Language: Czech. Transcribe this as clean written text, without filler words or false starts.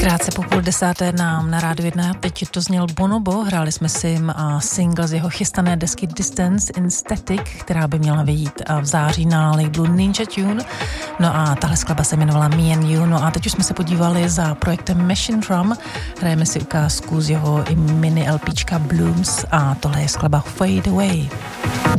Krátce po 9:30 nám na Rádiu 1 teď to zněl Bonobo, hráli jsme si single z jeho chystané desky Distance in Static, která by měla vyjít v září na labelu Ninja Tune. No a tahle skladba se jmenovala Me and You. No a teď už jsme se podívali za projektem Machine Drum, hrajeme si ukázku z jeho i mini LPčka Blooms a tohle je skladba Fade Away.